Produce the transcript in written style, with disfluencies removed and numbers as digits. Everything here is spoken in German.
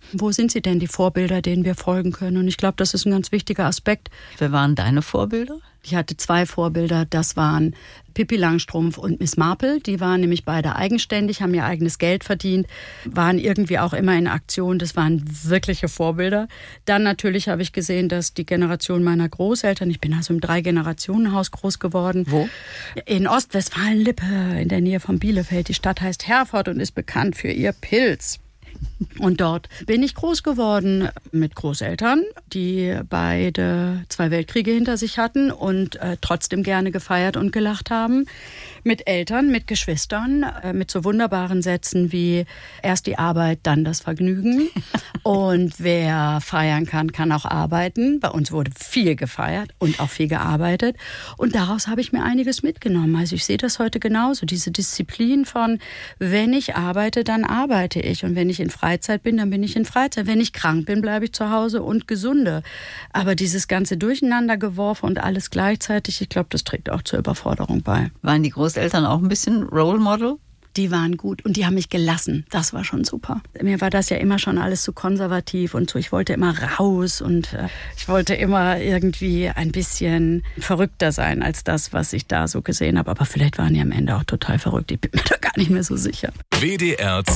Wo sind sie denn, die Vorbilder, denen wir folgen können? Und ich glaube, das ist ein ganz wichtiger Aspekt. Wer waren deine Vorbilder? Ich hatte 2 Vorbilder, das waren Pippi Langstrumpf und Miss Marple. Die waren nämlich beide eigenständig, haben ihr eigenes Geld verdient, waren irgendwie auch immer in Aktion. Das waren wirkliche Vorbilder. Dann natürlich habe ich gesehen, dass die Generation meiner Großeltern, ich bin also im 3-Generationen-Haus groß geworden. Wo? In Ostwestfalen-Lippe, in der Nähe von Bielefeld. Die Stadt heißt Herford und ist bekannt für ihr Pilz. Und dort bin ich groß geworden mit Großeltern, die beide 2 Weltkriege hinter sich hatten und trotzdem gerne gefeiert und gelacht haben. Mit Eltern, mit Geschwistern, mit so wunderbaren Sätzen wie erst die Arbeit, dann das Vergnügen. Und wer feiern kann, kann auch arbeiten. Bei uns wurde viel gefeiert und auch viel gearbeitet. Und daraus habe ich mir einiges mitgenommen. Also ich sehe das heute genauso. Diese Disziplin von, wenn ich arbeite, dann arbeite ich. Und wenn ich in Freizeit bin, dann bin ich in Freizeit. Wenn ich krank bin, bleibe ich zu Hause und gesunde. Aber dieses ganze Durcheinandergeworfen und alles gleichzeitig, ich glaube, das trägt auch zur Überforderung bei. Waren die Großeltern auch ein bisschen Role Model? Die waren gut und die haben mich gelassen. Das war schon super. Mir war das ja immer schon alles zu konservativ und so. Ich wollte immer raus und ich wollte immer irgendwie ein bisschen verrückter sein als das, was ich da so gesehen habe. Aber vielleicht waren die am Ende auch total verrückt. Ich bin mir da gar nicht mehr so sicher. WDR